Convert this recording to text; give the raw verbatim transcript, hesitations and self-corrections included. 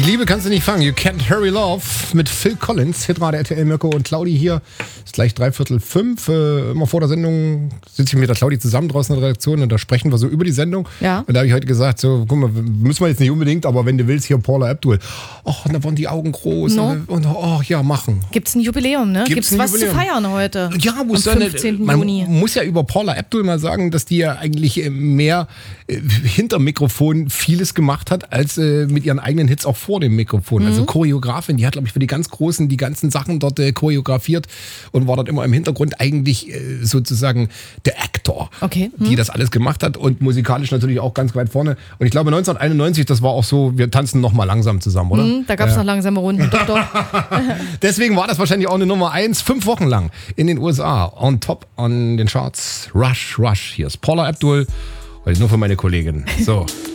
Liebe kannst du nicht fangen. You Can't Hurry Love mit Phil Collins. Hitrate R T L, Mirko und Claudi hier. Ist gleich dreiviertel fünf. Äh, immer vor der Sendung sitze ich mit der Claudi zusammen draußen in der Redaktion und da sprechen wir so über die Sendung. Ja. Und da habe ich heute gesagt, so, guck mal, müssen wir jetzt nicht unbedingt, aber wenn du willst, hier Paula Abdul. Ach, da waren die Augen groß. No. Und oh, ja, machen. Gibt's ein Jubiläum, ne? Gibt's Gibt's, ein was Jubiläum? zu feiern heute? Ja, muss am dann, fünfzehnten man Juni. muss ja über Paula Abdul mal sagen, dass die ja eigentlich äh, mehr äh, hinter Mikrofon vieles gemacht hat, als äh, mit ihren eigenen Hits auch vor dem Mikrofon. Mhm. Also Choreografin, die hat, glaube ich, für die ganz Großen die ganzen Sachen dort äh, choreografiert und war dort immer im Hintergrund eigentlich äh, sozusagen der Actor, Okay. die Mhm. das alles gemacht hat und musikalisch natürlich auch ganz weit vorne. Und ich glaube neunzehnhunderteinundneunzig, das war auch so, wir tanzen noch mal langsam zusammen, oder? Mhm, da gab's Ja. noch langsame Runden. Doch, doch. Deswegen war das wahrscheinlich auch eine Nummer eins, fünf Wochen lang in den U S A. On top on den Charts. Rush, Rush. Hier ist Paula Abdul. Heute nur für meine Kollegin. So.